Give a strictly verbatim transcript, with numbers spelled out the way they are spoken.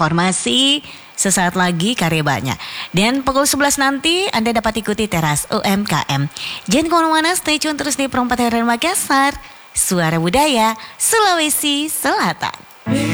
informasi sesaat lagi karya banyak. Dan pukul sebelas nanti Anda dapat ikuti Teras U M K M. Jangan kemana-mana, stay tune terus di Perempatan Makassar, Suara Budaya Sulawesi Selatan.